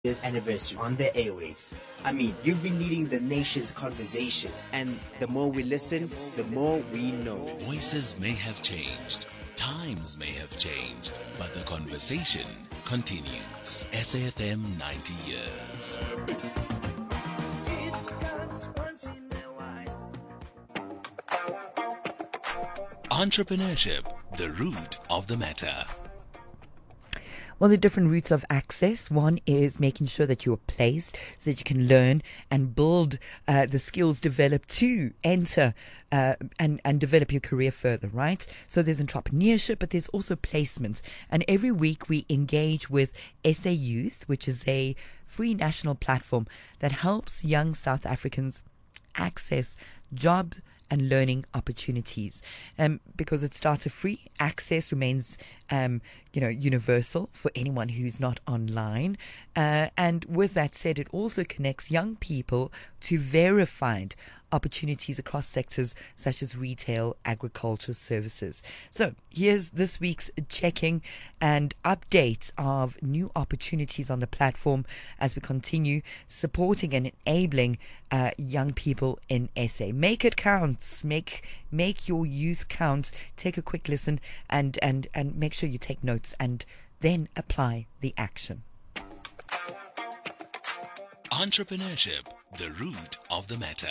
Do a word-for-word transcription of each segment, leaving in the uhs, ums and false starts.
anniversary on the airwaves. I mean, you've been leading the nation's conversation, and the more we listen, the more we know. Voices may have changed, times may have changed, but the conversation continues. S A F M ninety years. Entrepreneurship, the root of the matter. Well, the different routes of access. One is making sure that you are placed so that you can learn and build uh, the skills developed to enter uh, and, and develop your career further, right? So there's entrepreneurship, but there's also placement. And every week we engage with S A Youth, which is a free national platform that helps young South Africans access jobs and learning opportunities. Um, because it starts a free, access remains, um, you know, universal for anyone who's not online. Uh, and with that said, it also connects young people to verified opportunities across sectors such as retail, agriculture, services. So here's this week's checking and update of new opportunities on the platform as we continue supporting and enabling uh, young people in S A. Make it count. Make make your youth count. Take a quick listen and, and, and make sure you take notes and then apply the action. Entrepreneurship, the root of the matter.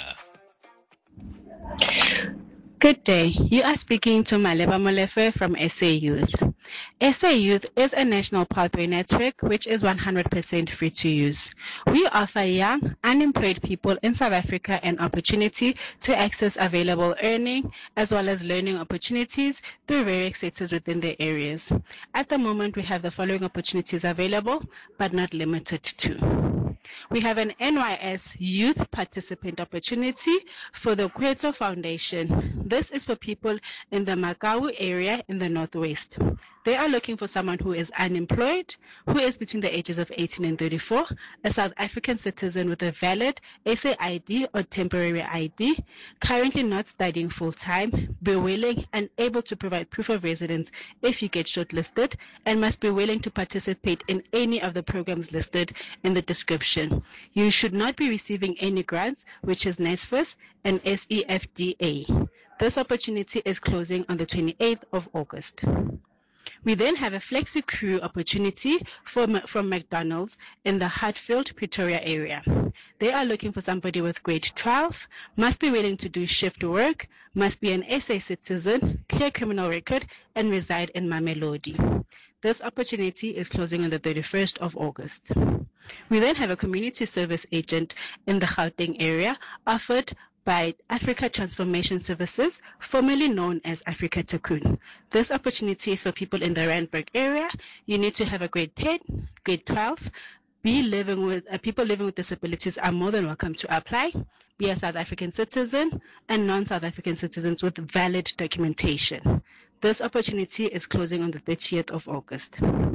Good day. You are speaking to Maleba Molefe from S A Youth. S A Youth is a national pathway network which is one hundred percent free to use. We offer young, unemployed people in South Africa an opportunity to access available earning as well as learning opportunities through various sectors within their areas. At the moment, we have the following opportunities available, but not limited to. We have an N Y S Youth Participant Opportunity for the Kweto Foundation. This is for people in the Makau area in the Northwest. They are looking for someone who is unemployed, who is between the ages of eighteen and thirty-four, a South African citizen with a valid S A I D or temporary I D, currently not studying full-time, be willing and able to provide proof of residence if you get shortlisted, and must be willing to participate in any of the programs listed in the description. You should not be receiving any grants, which is NSFAS and S E F D A. This opportunity is closing on the twenty-eighth of August. We then have a Flexi Crew opportunity from, from McDonald's in the Hartfield, Pretoria area. They are looking for somebody with grade twelve, must be willing to do shift work, must be an S A citizen, clear criminal record, and reside in Mamelodi. This opportunity is closing on the thirty-first of August. We then have a community service agent in the Gauteng area offered by Africa Transformation Services, formerly known as Africa Tikkun. This opportunity is for people in the Randburg area. You need to have a grade ten, grade twelve, be living with uh, people living with disabilities are more than welcome to apply, be a South African citizen, and non-South African citizens with valid documentation. This opportunity is closing on the thirtieth of August.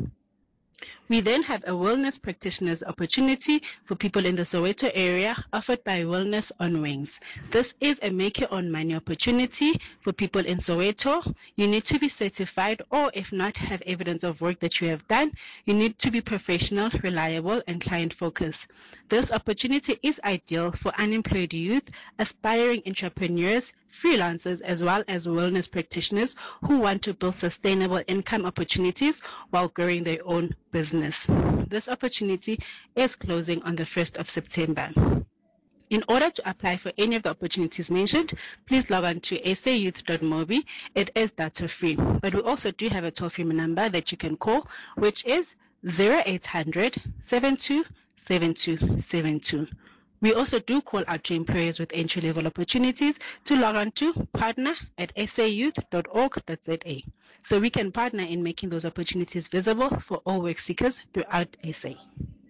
We then have a wellness practitioner's opportunity for people in the Soweto area offered by Wellness on Wings. This is a make your own money opportunity for people in Soweto. You need to be certified, or if not, have evidence of work that you have done. You need to be professional, reliable, and client focused. This opportunity is ideal for unemployed youth, aspiring entrepreneurs, freelancers, as well as wellness practitioners who want to build sustainable income opportunities while growing their own business. This opportunity is closing on the first of September. In order to apply for any of the opportunities mentioned, please log on to s a youth dot mobi. It is data free, but we also do have a toll-free number that you can call, which is zero eight hundred, seven two seven two seven two. We also do call out to employers with entry-level opportunities to log on to partner at s a youth dot org dot z a. So we can partner in making those opportunities visible for all work seekers throughout S A.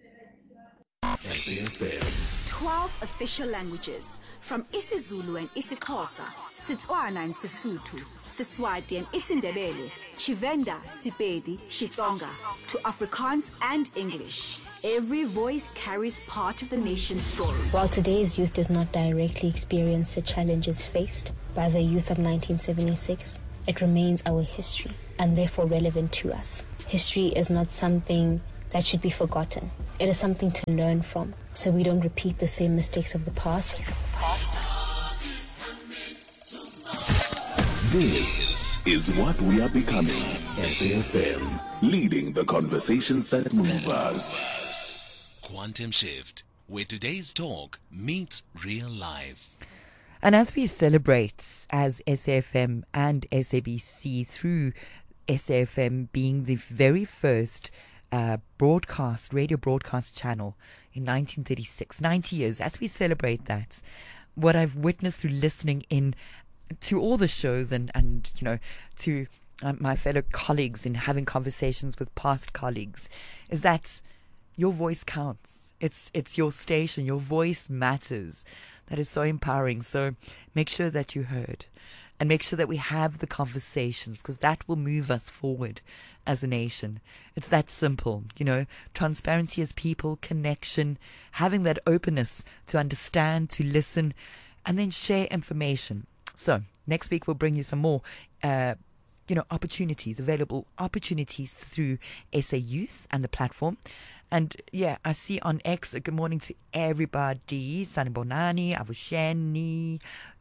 twelve official languages, from isiZulu and isiXhosa, Setswana and Sesotho, Seswati and isiNdebele, Tshivenda, Sepedi, Xitsonga, to Afrikaans and English. Every voice carries part of the nation's story. While today's youth does not directly experience the challenges faced by the youth of nineteen seventy-six, it remains our history and therefore relevant to us. History is not something that should be forgotten. It is something to learn from, so we don't repeat the same mistakes of the past. This is what we are becoming. S A F M, leading the conversations that move us. Quantum Shift, where today's talk meets real life. And as we celebrate as S A F M and S A B C through S A F M being the very first uh, broadcast, radio broadcast channel in nineteen thirty-six, ninety years, as we celebrate that, what I've witnessed through listening in to all the shows and, and you know, to uh, my fellow colleagues in having conversations with past colleagues is that your voice counts. It's it's your station. Your voice matters. That is so empowering. So make sure that you heard and make sure that we have the conversations, because that will move us forward as a nation. It's that simple, you know, transparency as people, connection, having that openness to understand, to listen, and then share information. So next week we'll bring you some more, uh, you know, opportunities, available opportunities through S A Youth and the platform. And yeah, I see on X, good morning to everybody. Sanibonani, Avusheni,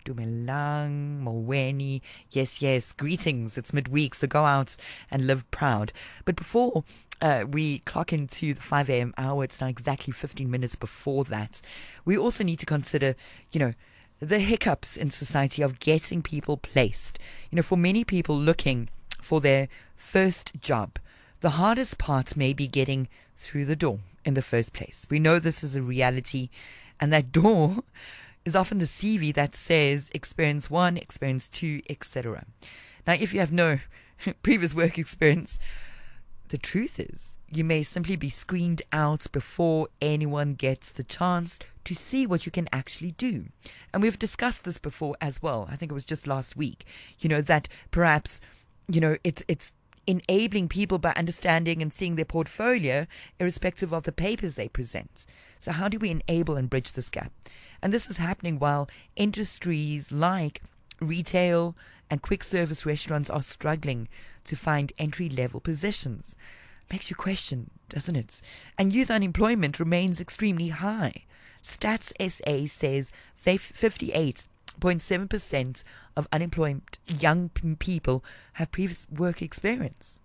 Dumelang, Moweni. Yes, yes, greetings. It's midweek, so go out and live proud. But before uh, we clock into the five a.m. hour, it's now exactly fifteen minutes before that, we also need to consider, you know, the hiccups in society of getting people placed. You know, for many people looking for their first job, the hardest part may be getting through the door in the first place. We know this is a reality, and that door is often the C V that says experience one, experience two, et cetera. Now, if you have no previous work experience, the truth is you may simply be screened out before anyone gets the chance to see what you can actually do. And we've discussed this before as well. I think it was just last week, you know, that perhaps, you know, it's it's enabling people by understanding and seeing their portfolio irrespective of the papers they present. So how do we enable and bridge this gap? And this is happening while industries like retail and quick service restaurants are struggling to find entry-level positions. Makes you question, doesn't it? And youth unemployment remains extremely high. Stats S A says fifty-eight point seven percent of unemployed young people have previous work experience.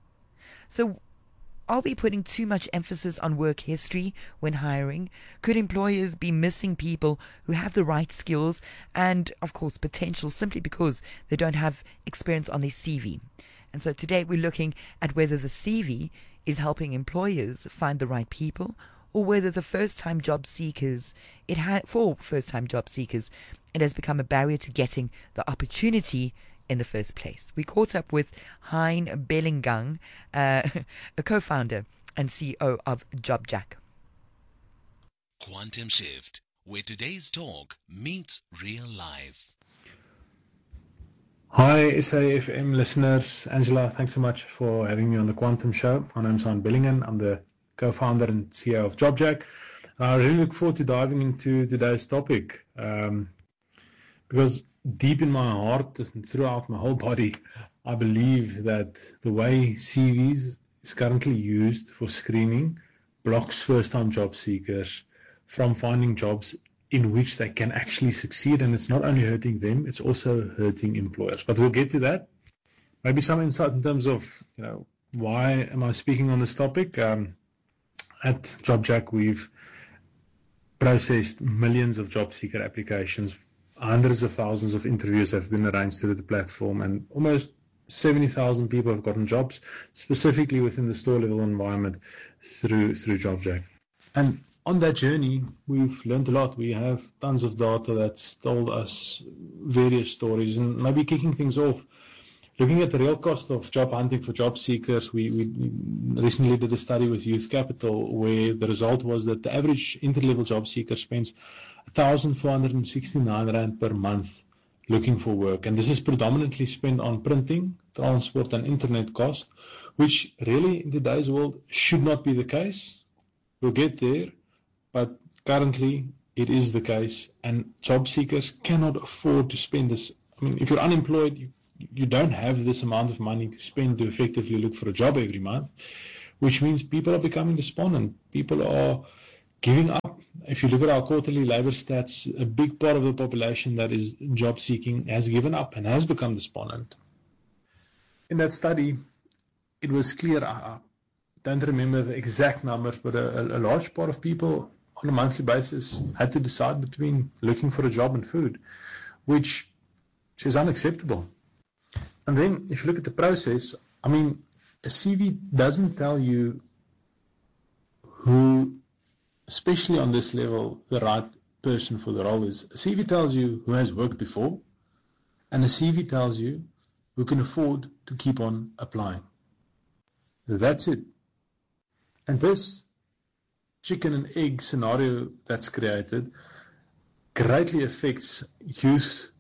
So are we putting too much emphasis on work history when hiring? Could employers be missing people who have the right skills and, of course, potential simply because they don't have experience on their C V? And so today we're looking at whether the C V is helping employers find the right people, or whether the first-time job seekers, it ha- for first-time job seekers, it has become a barrier to getting the opportunity in the first place. We caught up with Hein Bellingang, uh, a co-founder and C E O of JobJack. Quantum Shift, where today's talk meets real life. Hi, S A F M listeners. Angela, thanks so much for having me on the Quantum Show. My name's Hein Bellingang. I'm the co-founder and C E O of JobJack. And I really look forward to diving into today's topic um, because deep in my heart and throughout my whole body, I believe that the way C Vs is currently used for screening blocks first-time job seekers from finding jobs in which they can actually succeed. And it's not only hurting them, it's also hurting employers. But we'll get to that. Maybe some insight in terms of, you know, why am I speaking on this topic? Um, at JobJack, we've processed millions of job seeker applications. Hundreds of thousands of interviews have been arranged through the platform, and almost seventy thousand people have gotten jobs, specifically within the store-level environment, through through JobJack. And on that journey, we've learned a lot. We have tons of data that's told us various stories. And maybe kicking things off, looking at the real cost of job hunting for job seekers, we, we recently did a study with Youth Capital where the result was that the average entry-level job seeker spends one thousand four hundred sixty-nine rand per month looking for work. And this is predominantly spent on printing, transport, and internet cost, which really in today's world should not be the case. We'll get there, but currently it is the case, and job seekers cannot afford to spend this. I mean, if you're unemployed, you, you don't have this amount of money to spend to effectively look for a job every month, which means people are becoming despondent. People are giving up. If you look at our quarterly labor stats, a big part of the population that is job seeking has given up and has become despondent. In that study, it was clear, I don't remember the exact numbers, but a, a large part of people on a monthly basis had to decide between looking for a job and food, which is unacceptable. And then if you look at the process, I mean, a C V doesn't tell you who, especially on this level, the right person for the role is. A C V tells you who has worked before, and a C V tells you who can afford to keep on applying. That's it. And this chicken and egg scenario that's created greatly affects youth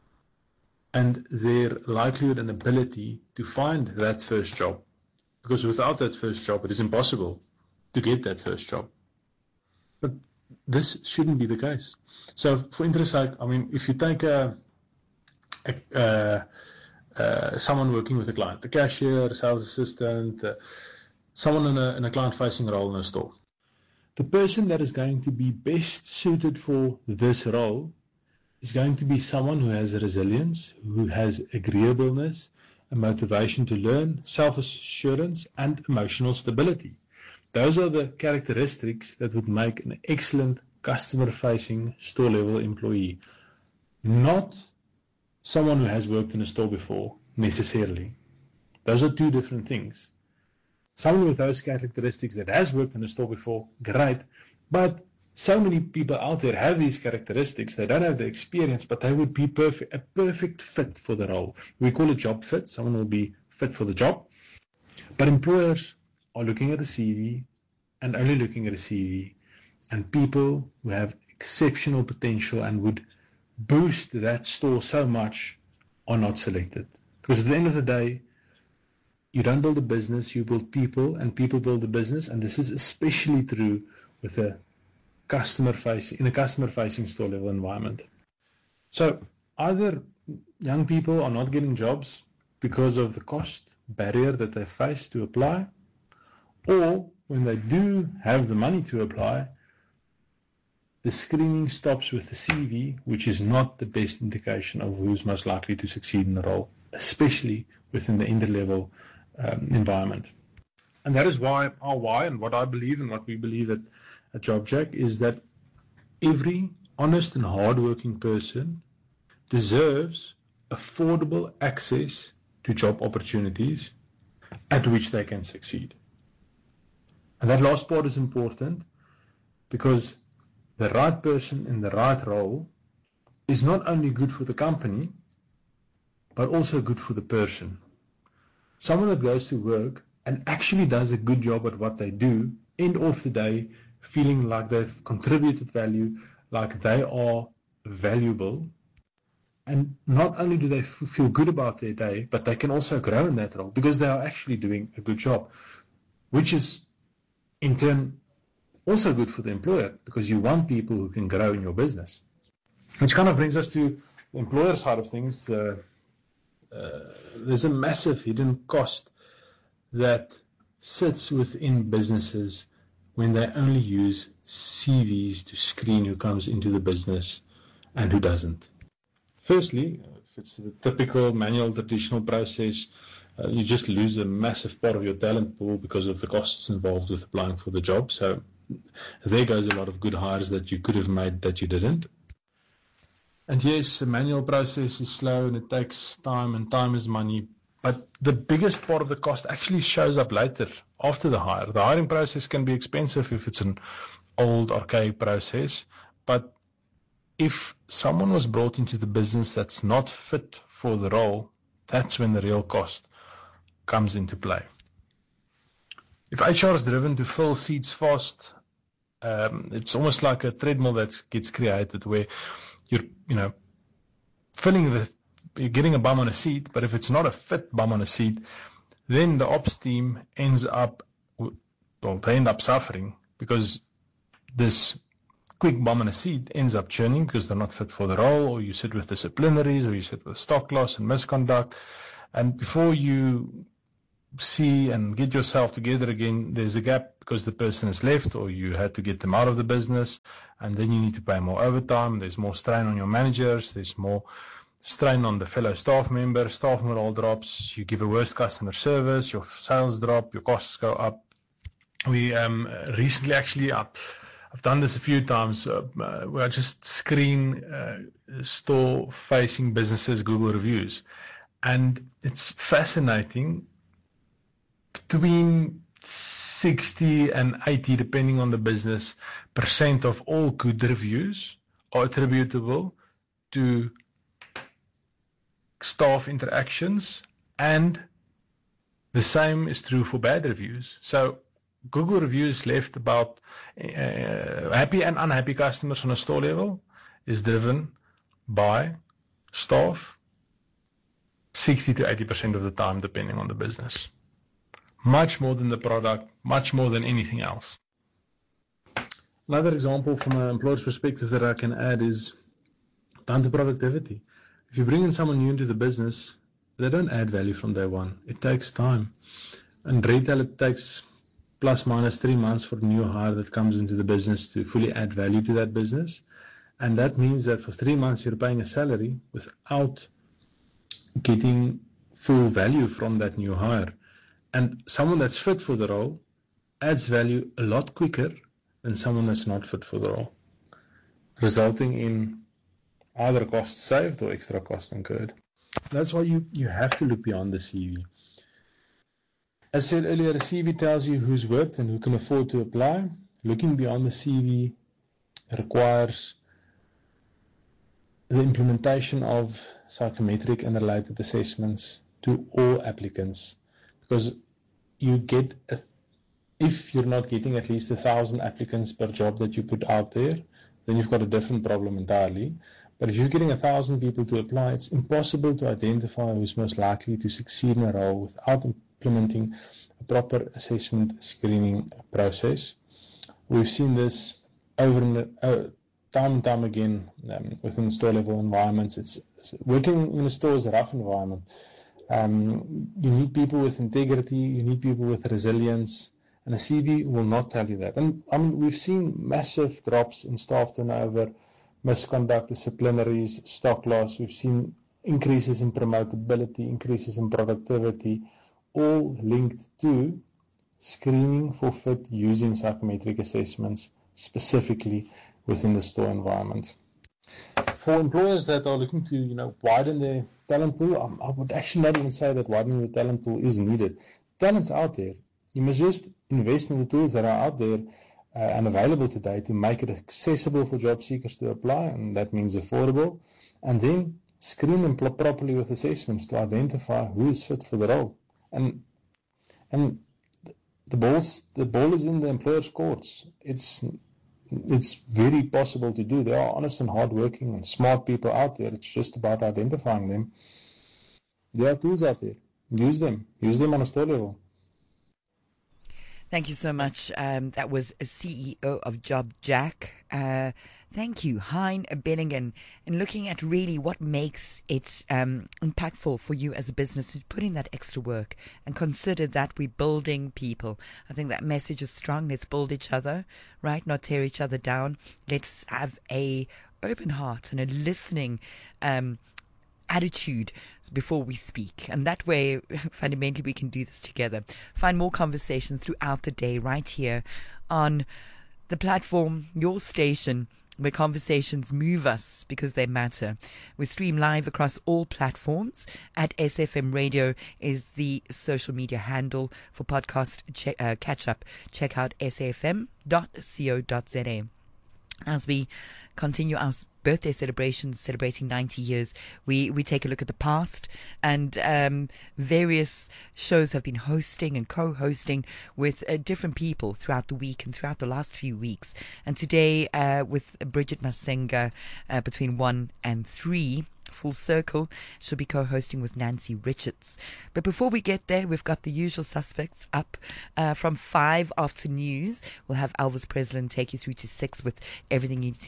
and their likelihood and ability to find that first job. Because without that first job, it is impossible to get that first job. But this shouldn't be the case. So for interest sake, I mean, if you take a, a, a, a someone working with a client, a cashier, a sales assistant, uh, someone in a, in a client-facing role in a store, the person that is going to be best suited for this role is going to be someone who has resilience, who has agreeableness, a motivation to learn, self-assurance, and emotional stability. Those are the characteristics that would make an excellent customer-facing store-level employee. Not someone who has worked in a store before, necessarily. Those are two different things. Someone with those characteristics that has worked in a store before, great, but so many people out there have these characteristics. They don't have the experience, but they would be perfect, a perfect fit for the role. We call it job fit. Someone will be fit for the job. But employers are looking at a C V and only looking at a C V, and people who have exceptional potential and would boost that store so much are not selected. Because at the end of the day, you don't build a business, you build people, and people build a business, and this is especially true with a customer facing in a customer facing store level environment. So either young people are not getting jobs because of the cost barrier that they face to apply, or when they do have the money to apply, the screening stops with the C V, which is not the best indication of who's most likely to succeed in the role, especially within the entry-level um, environment. And that is why our why and what I believe and what we believe at, at JobJack is that every honest and hardworking person deserves affordable access to job opportunities at which they can succeed. And that last part is important because the right person in the right role is not only good for the company, but also good for the person. Someone that goes to work and actually does a good job at what they do, end of the day, feeling like they've contributed value, like they are valuable. And not only do they f- feel good about their day, but they can also grow in that role because they are actually doing a good job, which is in turn also good for the employer because you want people who can grow in your business. Which kind of brings us to the employer side of things. Uh, uh, there's a massive hidden cost that sits within businesses when they only use C Vs to screen who comes into the business and who doesn't. Firstly, if it's the typical manual traditional process, uh, you just lose a massive part of your talent pool because of the costs involved with applying for the job. So there goes a lot of good hires that you could have made that you didn't. And yes, the manual process is slow and it takes time, and time is money. But the biggest part of the cost actually shows up later, after the hire. The hiring process can be expensive if it's an old, archaic process. But if someone was brought into the business that's not fit for the role, that's when the real cost comes into play. If H R is driven to fill seats fast, um, it's almost like a treadmill that gets created where you're, you know, filling the, you're getting a bum on a seat, but if it's not a fit bum on a seat, then the ops team ends up, well, they end up suffering because this quick bum on a seat ends up churning because they're not fit for the role, or you sit with disciplinaries, or you sit with stock loss and misconduct, and before you see and get yourself together again, there's a gap because the person has left or you had to get them out of the business, and then you need to pay more overtime. There's more strain on your managers. There's more strain on the fellow staff members. Staff morale drops. You give a worse customer service. Your sales drop. Your costs go up. We um, recently actually, uh, I've done this a few times, uh, uh, where I just screen uh, store-facing businesses' Google reviews. And it's fascinating. Between sixty and eighty, depending on the business, percent of all good reviews are attributable to staff interactions, and the same is true for bad reviews. So Google reviews left about uh, happy and unhappy customers on a store level is driven by staff sixty to eighty percent of the time, depending on the business. Much more than the product, much more than anything else. Another example from an employer's perspective that I can add is down to productivity. If you bring in someone new into the business, they don't add value from day one. It takes time. And retail, it takes plus minus three months for a new hire that comes into the business to fully add value to that business. And that means that for three months you're paying a salary without getting full value from that new hire. And someone that's fit for the role adds value a lot quicker than someone that's not fit for the role, resulting in either cost saved or extra cost incurred. That's why you, you have to look beyond the C V. As said earlier, the C V tells you who's worked and who can afford to apply. Looking beyond the C V requires the implementation of psychometric and related assessments to all applicants. Because you get, a, if you're not getting at least a thousand applicants per job that you put out there, then you've got a different problem entirely. But if you're getting a thousand people to apply, it's impossible to identify who's most likely to succeed in a role without implementing a proper assessment screening process. We've seen this over and uh, time and time again um, within store level environments. It's working in a store is a rough environment. Um, you need people with integrity, you need people with resilience, and a C V will not tell you that. And I mean, we've seen massive drops in staff turnover, misconduct, disciplinaries, stock loss. We've seen increases in promotability, increases in productivity, all linked to screening for fit using psychometric assessments, specifically within the store environment. For employers that are looking to, you know, widen their talent pool, um, I would actually not even say that widening the talent pool is needed. Talent's out there. You must just invest in the tools that are out there uh, and available today to make it accessible for job seekers to apply, and that means affordable, and then screen them properly with assessments to identify who is fit for the role. And and the ball's, the ball is in the employer's courts. It's It's very possible to do. There are honest and hardworking and smart people out there. It's just about identifying them. There are tools out there. Use them. Use them on a store level. Thank you so much. Um, that was a C E O of JobJack. Uh, thank you, Hein Benningen. And looking at really what makes it um, impactful for you as a business to put in that extra work and consider that we're building people. I think that message is strong. Let's build each other, right? Not tear each other down. Let's have a open heart and a listening um attitude before we speak, and that way fundamentally we can do this together. Find more conversations throughout the day right here on the platform, your station, where conversations move us because they matter. We stream live across all platforms. At S F M Radio is the social media handle for podcast che- uh, catch up. Check out s f m dot co dot z a. As we continue our birthday celebrations, celebrating ninety years, we, we take a look at the past, and um, various shows have been hosting and co-hosting with uh, different people throughout the week and throughout the last few weeks. And today uh, with Bridget Masenga uh, between one and three, Full Circle, she'll be co-hosting with Nancy Richards. But before we get there, we've got the usual suspects up uh, from five after news. We'll have Elvis Preslin take you through to six with everything you need to know.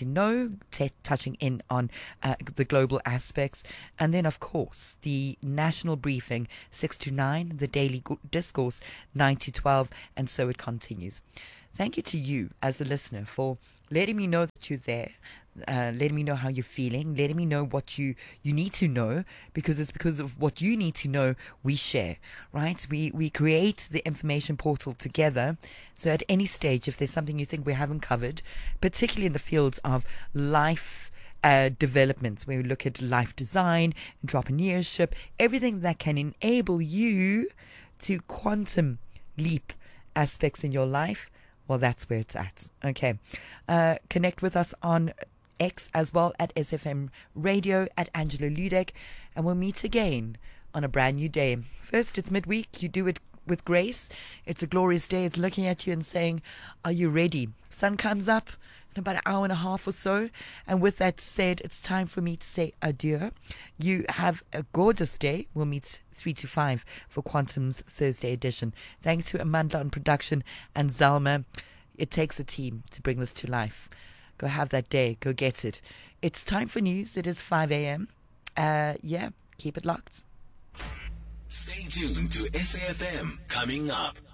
know, t- touching in on uh, the global aspects. And then, of course, the national briefing, six to nine, the daily go- discourse, nine to twelve, and so it continues. Thank you to you as a listener for letting me know that you're there, uh, letting me know how you're feeling, letting me know what you, you need to know, because it's because of what you need to know we share, right? We, we create the information portal together. So at any stage, if there's something you think we haven't covered, particularly in the fields of life uh, developments, where we look at life design, entrepreneurship, everything that can enable you to quantum leap aspects in your life, well, that's where it's at. Okay. Uh, connect with us on X as well, at S F M Radio, at Angelo Ludek, and we'll meet again on a brand new day. First, it's midweek. You do it with grace. It's a glorious day. It's looking at you and saying, are you ready? Sun comes up in about an hour and a half or so. And with that said, it's time for me to say adieu. You have a gorgeous day. We'll meet three to five for Quantum's Thursday edition. Thanks to Amanda on production and Zalma. It takes a team to bring this to life. Go have that day. Go get it. It's time for news. It is five a.m. Uh, yeah, keep it locked. Stay tuned to S A F M. Coming up,